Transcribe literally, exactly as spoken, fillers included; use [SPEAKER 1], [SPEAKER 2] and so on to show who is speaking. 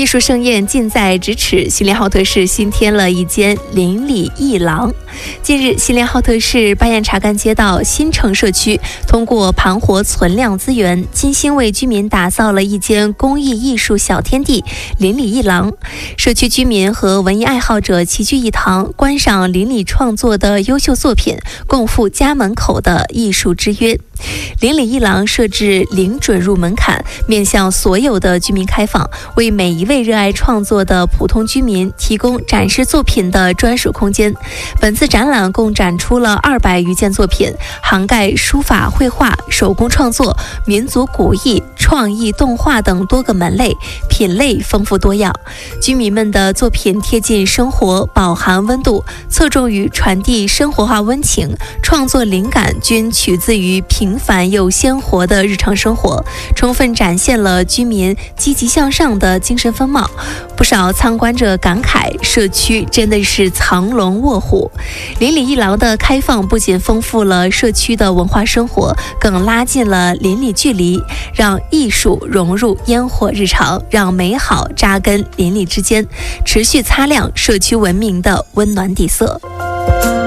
[SPEAKER 1] 艺术盛宴近在咫尺，锡林浩特市新添了一间邻里艺廊。近日，锡林浩特市巴彦查干街道新城社区通过盘活存量资源，精心为居民打造了一间公益艺术小天地——邻里艺廊。社区居民和文艺爱好者齐聚一堂，观赏邻里创作的优秀作品，共赴家门口的艺术之约。邻里艺廊设置零准入门槛，面向所有的居民开放，为每一位热爱创作的普通居民提供展示作品的专属空间。本次展览共展出了二百余件作品，涵盖书法、绘画、手工创作、民族古艺、创意动画等多个门类，品类丰富多样。居民们的作品贴近生活，饱含温度，侧重于传递生活化温情，创作灵感均取自于平凡又鲜活的日常生活，充分展现了居民积极向上的精神风貌。不少参观者感慨，社区真的是藏龙卧虎。邻里艺廊的开放不仅丰富了社区的文化生活，更拉近了邻里距离，让艺术融入烟火日常，让美好扎根邻里之间，持续擦亮社区文明的温暖底色。